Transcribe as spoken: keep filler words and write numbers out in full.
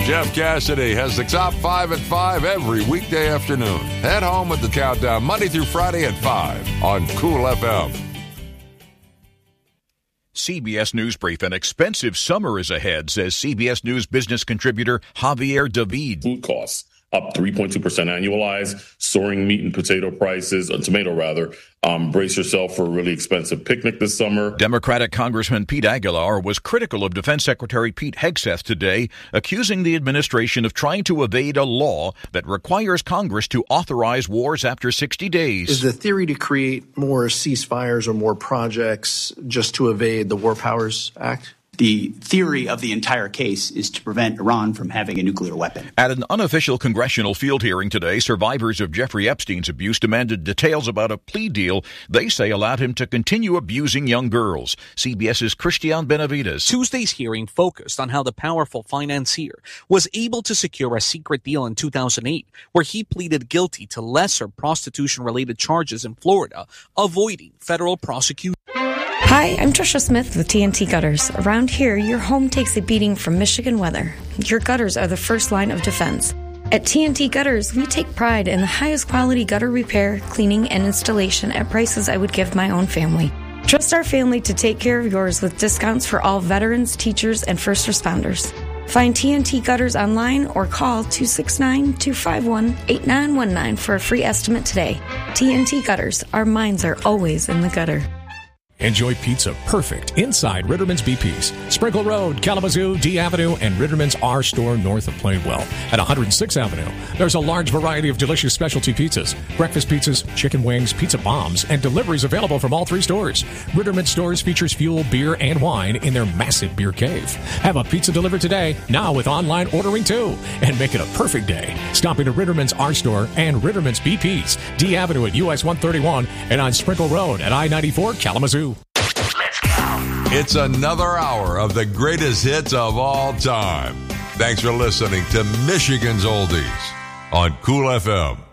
Jeff Cassidy has the top five at five every weekday afternoon. Head home with the countdown Monday through Friday at five on Cool F M. C B S News Brief. An expensive summer is ahead, says C B S News business contributor Javier David. Food costs up three point two percent annualized, soaring meat and potato prices, uh, tomato rather. Um, brace yourself for a really expensive picnic this summer. Democratic Congressman Pete Aguilar was critical of Defense Secretary Pete Hegseth today, accusing the administration of trying to evade a law that requires Congress to authorize wars after sixty days. Is the theory to create more ceasefires or more projects just to evade the War Powers Act? The theory of the entire case is to prevent Iran from having a nuclear weapon. At an unofficial congressional field hearing today, survivors of Jeffrey Epstein's abuse demanded details about a plea deal they say allowed him to continue abusing young girls. CBS's Christian Benavides. Tuesday's hearing focused on how the powerful financier was able to secure a secret deal in two thousand eight, where he pleaded guilty to lesser prostitution-related charges in Florida, avoiding federal prosecution. Hi, I'm Trisha Smith with T N T Gutters. Around here, your home takes a beating from Michigan weather. Your gutters are the first line of defense. At T N T Gutters, we take pride in the highest quality gutter repair, cleaning, and installation at prices I would give my own family. Trust our family to take care of yours with discounts for all veterans, teachers, and first responders. Find T N T Gutters online or call two six nine, two five one, eight nine one nine for a free estimate today. T N T Gutters, our minds are always in the gutter. Enjoy pizza perfect inside Ritterman's B P's. Sprinkle Road, Kalamazoo, D Avenue, and Ritterman's R Store north of Plainwell. At one hundred sixth Avenue, there's a large variety of delicious specialty pizzas, breakfast pizzas, chicken wings, pizza bombs, and deliveries available from all three stores. Ritterman's stores features fuel, beer, and wine in their massive beer cave. Have a pizza delivered today, now with online ordering too, and make it a perfect day. Stop into Ritterman's R Store and Ritterman's B P's, D Avenue at U S one thirty-one, and on Sprinkle Road at I ninety-four, Kalamazoo. It's another hour of the greatest hits of all time. Thanks for listening to Michigan's Oldies on Cool F M.